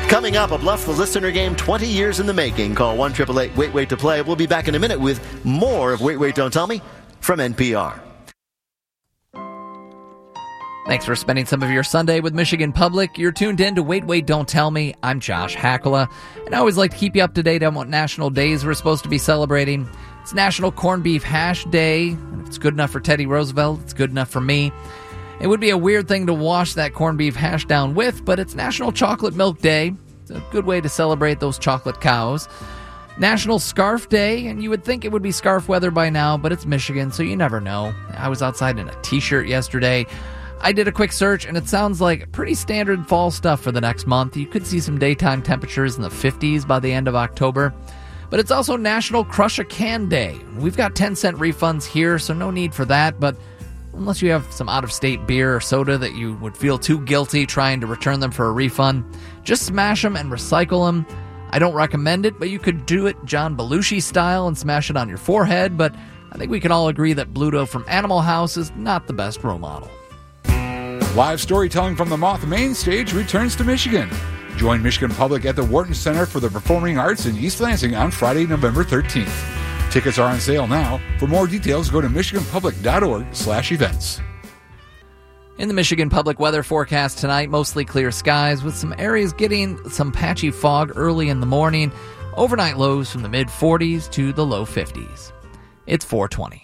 Coming up, a Bluff the Listener game 20 years in the making. Call 1-888-WAIT-WAIT to play. We'll be back in a minute with more of Wait, Wait, Don't Tell Me from NPR. Thanks for spending some of your Sunday with Michigan Public. You're tuned in to Wait, Wait, Don't Tell Me. I'm Josh Hakala, and I always like to keep you up to date on what national days we're supposed to be celebrating. It's National Corned Beef Hash Day, and if it's good enough for Teddy Roosevelt, it's good enough for me. It would be a weird thing to wash that corned beef hash down with, but it's National Chocolate Milk Day. It's a good way to celebrate those chocolate cows. National Scarf Day, and you would think it would be scarf weather by now, but it's Michigan, so you never know. I was outside in a t-shirt yesterday. I did a quick search, and it sounds like pretty standard fall stuff for the next month. You could see some daytime temperatures in the 50s by the end of October. But it's also National Crush a Can Day. We've got 10-cent refunds here, so no need for that, but unless you have some out-of-state beer or soda that you would feel too guilty trying to return them for a refund, just smash them and recycle them. I don't recommend it, but you could do it John Belushi style and smash it on your forehead, but I think we can all agree that Bluto from Animal House is not the best role model. Live storytelling from the Moth Main Stage returns to Michigan. Join Michigan Public at the Wharton Center for the Performing Arts in East Lansing on Friday, November 13th. Tickets are on sale now. For more details, go to michiganpublic.org/events. In the Michigan Public weather forecast tonight, mostly clear skies with some areas getting some patchy fog early in the morning. Overnight lows from the mid-40s to the low 50s. It's 4:20.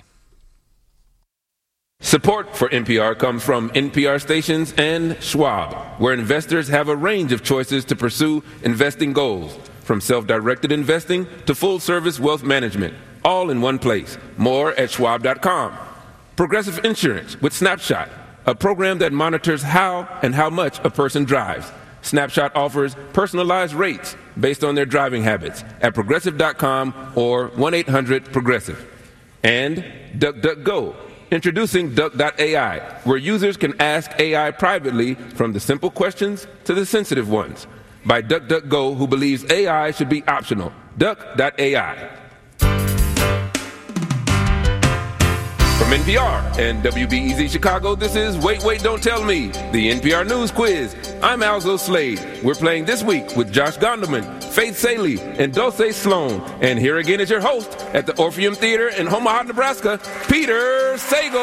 Support for NPR comes from NPR stations and Schwab, where investors have a range of choices to pursue investing goals, from self-directed investing to full-service wealth management, all in one place. More at schwab.com. Progressive Insurance with Snapshot, a program that monitors how and how much a person drives. Snapshot offers personalized rates based on their driving habits at progressive.com or 1-800-PROGRESSIVE. And DuckDuckGo, introducing Duck.ai, where users can ask AI privately from the simple questions to the sensitive ones. By DuckDuckGo, who believes AI should be optional. Duck.ai. From NPR and WBEZ Chicago, this is Wait, Wait, Don't Tell Me, the NPR News Quiz. I'm Alzo Slade. We're playing this week with Josh Gondelman, Faith Saley, and Dulce Sloan. And here again is your host at the Orpheum Theater in Omaha, Nebraska, Peter Sagal.